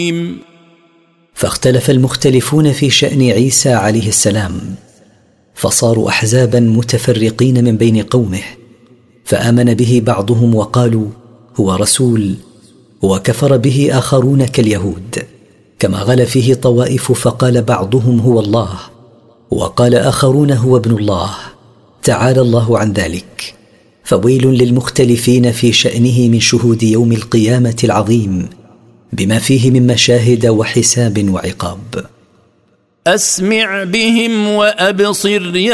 فاختلف المختلفون في شأن عيسى عليه السلام، فصاروا أحزابا متفرقين من بين قومه، فآمن به بعضهم وقالوا هو رسول، وكفر به آخرون كاليهود، كما غلا فيه طوائف فقال بعضهم هو الله، وقال آخرون هو ابن الله، تعالى الله عن ذلك. فويل للمختلفين في شأنه من شهود يوم القيامة العظيم بما فيه من مشاهد وحساب وعقاب. أسمع بهم وأبصر